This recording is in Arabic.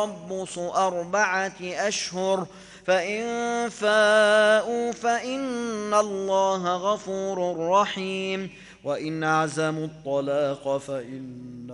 تربص 4 أشهر فإن فاءوا فإن الله غفور رحيم وإن عزموا الطلاق فإن